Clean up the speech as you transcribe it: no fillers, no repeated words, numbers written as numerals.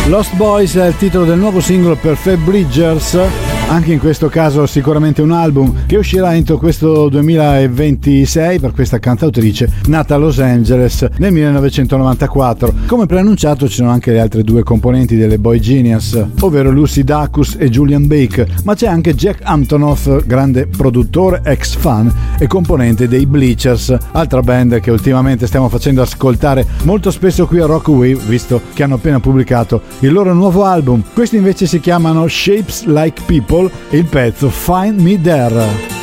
Lost Boys è il titolo del nuovo singolo per Phoebe Bridgers, anche in questo caso sicuramente un album che uscirà entro questo 2026 per questa cantautrice nata a Los Angeles nel 1994. Come preannunciato ci sono anche le altre due componenti delle Boy Genius, ovvero Lucy Dacus e Julian Bake, ma c'è anche Jack Antonoff, grande produttore, ex fan e componente dei Bleachers, altra band che ultimamente stiamo facendo ascoltare molto spesso qui a Rock Wave, visto che hanno appena pubblicato il loro nuovo album. Questi invece si chiamano Shapes Like People e il pezzo Find Me There.